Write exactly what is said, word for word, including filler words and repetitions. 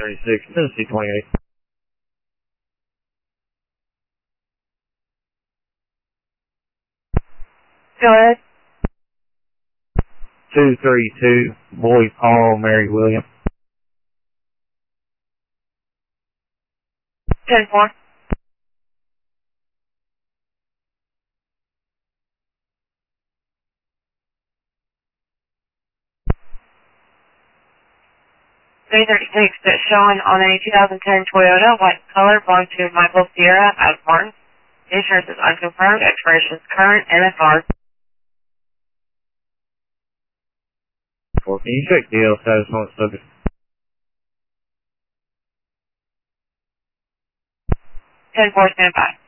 thirty-six, Tennessee twenty-eight. Go ahead. two three two, Boy Paul, Mary William. ten four. three thirty-six, that's showing on a two thousand ten Toyota, white color, belonging to Michael Sierra out of Martin. Insurance is unconfirmed, expiration is current, N F R. Can you check D L status on the subject? ten four, stand by.